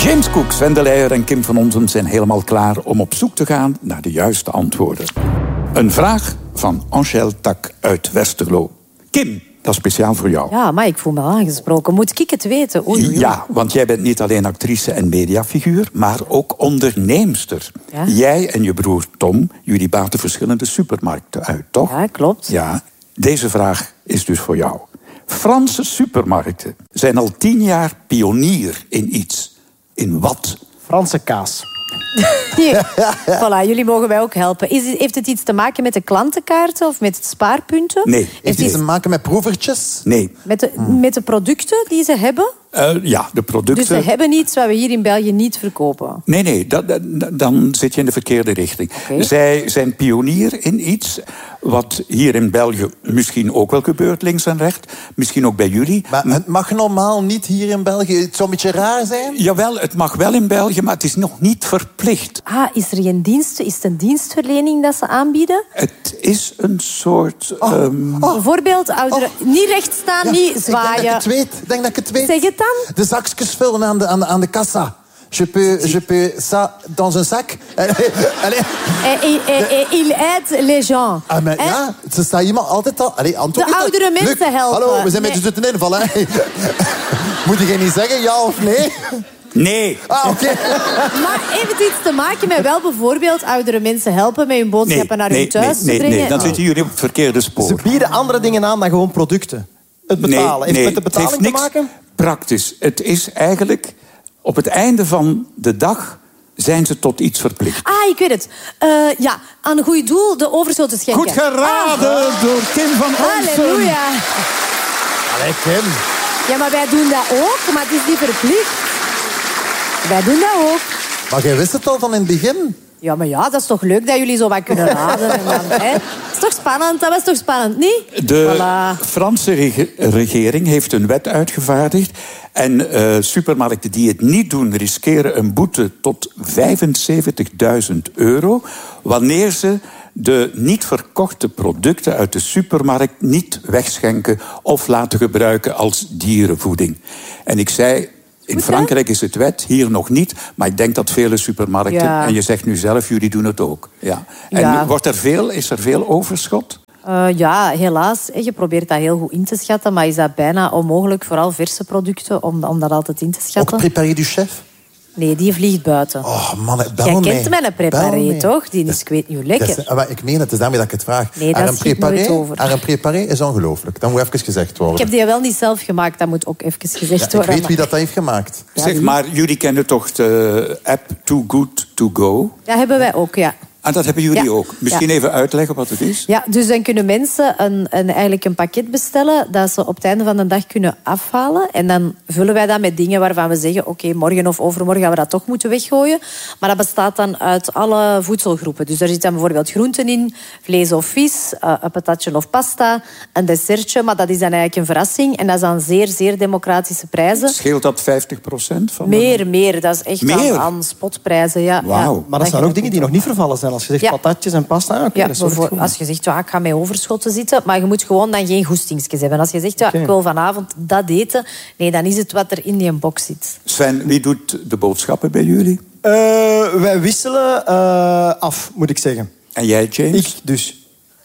James Cook, Sven de Leijer en Kim van Onsen zijn helemaal klaar om op zoek te gaan naar de juiste antwoorden. Een vraag van Angèle Tak uit Westerlo. Kim, dat is speciaal voor jou. Ja, maar ik voel me aangesproken. Moet ik het weten? Oei. Ja, want jij bent niet alleen actrice en mediafiguur, maar ook onderneemster. Ja? Jij en je broer Tom, jullie baten verschillende supermarkten uit, toch? Ja, klopt. Ja, deze vraag is dus voor jou. Franse supermarkten zijn al 10 jaar pionier in iets. In wat? Franse kaas. Voilà, jullie mogen mij ook helpen. Heeft het iets te maken met de klantenkaarten of met spaarpunten? Nee. Heeft het iets te maken met proevertjes? Nee. Met de producten die ze hebben? Ja, de producten... Dus ze hebben iets wat we hier in België niet verkopen? Nee, dan zit je in de verkeerde richting. Okay. Zij zijn pionier in iets wat hier in België misschien ook wel gebeurt, links en rechts. Misschien ook bij jullie. Maar het mag normaal niet hier in België. Het zou een beetje raar zijn. Jawel, het mag wel in België, maar het is nog niet verplicht. Ah, is het een dienstverlening dat ze aanbieden? Het is een soort... Bijvoorbeeld, ouderen... Niet recht staan, niet zwaaien. Ik denk dat ik het weet. Zeg het dan. De zakjes vullen aan de kassa. Je peux ça dans un sac. Il aide les gens. Ja, ze staat iemand altijd al... Antwoord de oudere mensen Luc, helpen. Hallo, we zijn met je zitten invallen. Moet je niet zeggen ja of nee? Nee. Oké. Maar heeft het iets te maken met wel bijvoorbeeld oudere mensen helpen met hun boodschappen naar hun thuis te brengen? Nee, dan zitten jullie op het verkeerde spoor. Ze bieden andere dingen aan dan gewoon producten. Het betalen. Heeft het met de betaling het heeft te maken? Praktisch. Het is eigenlijk... Op het einde van de dag zijn ze tot iets verplicht. Ah, ik weet het. Ja, aan een goed doel de overschot te schenken. Goed geraden door Kim van Onsen. Halleluja. Allee, Kim. Ja, maar wij doen dat ook, maar het is niet verplicht. Wij doen dat ook. Maar jij wist het al van in het begin? Ja, maar ja, dat is toch leuk dat jullie zo wat kunnen raden. En dan, hè? Dat is toch spannend? Dat was toch spannend, niet? De Voilà. Franse regering heeft een wet uitgevaardigd. En supermarkten die het niet doen, riskeren een boete tot €75.000... wanneer ze de niet verkochte producten uit de supermarkt niet wegschenken of laten gebruiken als dierenvoeding. En ik zei... In Frankrijk is het wet, hier nog niet. Maar ik denk dat vele supermarkten... Ja. En je zegt nu zelf, jullie doen het ook. Ja. En Ja. is er veel overschot? Ja, helaas. Je probeert dat heel goed in te schatten, maar is dat bijna onmogelijk, vooral verse producten, om dat altijd in te Ook schatten. préparé du chef? Nee, die vliegt buiten. Oh man, bel Jij mij. kent mijn preparé, toch? Die is, ik weet niet hoe lekker. Ik meen het is daarmee dat ik het vraag. Nee, dat schiet nooit over. Een préparé is ongelooflijk. Dat moet even gezegd worden. Ik heb die wel niet zelf gemaakt, dat moet ook even gezegd ik worden. weet wie dat heeft gemaakt. Ja, Zeg maar, jullie kennen toch de app Too Good To Go? Dat hebben wij ook, ja. En dat hebben jullie Ja. ook. Misschien Ja. even uitleggen wat het is? Ja, dus dan kunnen mensen eigenlijk een pakket bestellen dat ze op het einde van de dag kunnen afhalen. En dan vullen wij dat met dingen waarvan we zeggen... Oké, morgen of overmorgen gaan we dat toch moeten weggooien. Maar dat bestaat dan uit alle voedselgroepen. Dus daar zit dan bijvoorbeeld groenten in, vlees of vis, een patatje of pasta, een dessertje. Maar dat is dan eigenlijk een verrassing. En dat is dan zeer, zeer democratische prijzen. Scheelt dat 50% van? Meer. Dat is echt Meer? aan spotprijzen, ja. Wauw. Ja. Maar dat zijn ook dingen die nog niet vervallen zijn. Als je zegt Ja. patatjes en pasta, oké, Ja, dat is goed. als je zegt, ja, ik ga met overschotten zitten, maar je moet gewoon dan geen goestingsjes hebben. Als je zegt, ja, Oké. ik wil vanavond dat eten, nee, dan is het wat er in die box zit. Sven, wie doet de boodschappen bij jullie? Wij wisselen af, moet ik zeggen. En jij, James? Ik dus.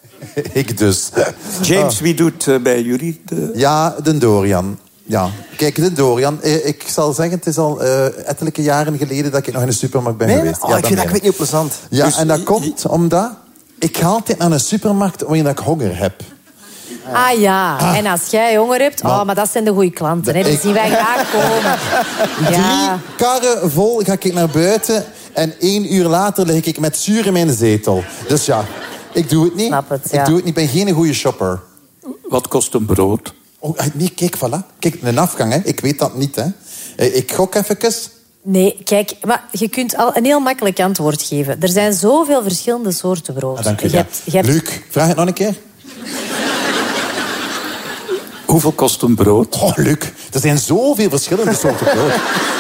Ik dus. James, wie doet bij jullie de... Ja, de Dorian. Ja, kijk, de Dorian. Ik zal zeggen, het is al ettelijke jaren geleden dat ik nog in de supermarkt ben geweest. Oh, Ja, ik dat vind dat meen ik weet niet plezant. Ja, Dus en dat komt omdat... Ik ga altijd naar een supermarkt wanneer ik honger heb. Ah ja, en als jij honger hebt, maar dat zijn de goede klanten. Hè. Die zien wij graag komen. 3 Ja. karren vol ga ik naar buiten en 1 uur later lig ik met zuur in mijn zetel. Dus ja, ik doe het niet. Snap het, ja. Ik doe het niet, ik ben geen goede shopper. Wat kost een brood? Oh, nee, kijk, voilà. Kijk, een afgang, hè. Ik weet dat niet, hè. Ik gok even. Nee, kijk, maar je kunt al een heel makkelijk antwoord geven. Er zijn zoveel verschillende soorten brood. Ah, dank u. Je hebt... Luc, vraag het nog een keer. Hoeveel kost een brood? Oh, Luc, er zijn zoveel verschillende soorten brood.